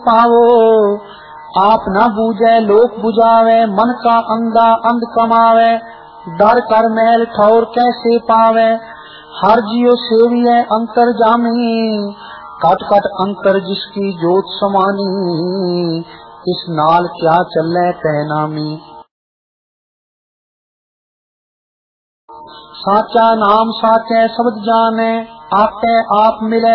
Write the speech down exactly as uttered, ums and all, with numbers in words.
पावो आप न बूझे लोक बुझावे, मन का अंधा अंध कमावे, डर कर महल ठौर कैसे पावे। हर जियो सेवी है अंतर जामी, कट कट अंतर जिसकी जोत समानी, इस नाल क्या चले तहनामी। साचा नाम साचे शब्द जाने, आपे आप मिले